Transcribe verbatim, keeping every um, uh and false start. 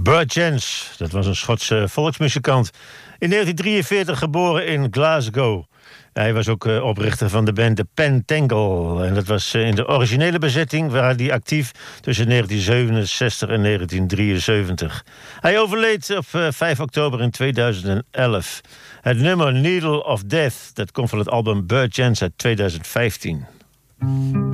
Bert Jens, dat was een Schotse volksmuzikant. In negentien drieënveertig geboren in Glasgow. Hij was ook uh, oprichter van de band The Pentangle. En dat was uh, in de originele bezetting waar hij actief tussen negentien zevenenzestig en negentien drieënzeventig. Hij overleed op uh, vijf oktober in tweeduizend elf. Het nummer Needle of Death, dat komt van het album Bert Jens uit tweeduizend vijftien.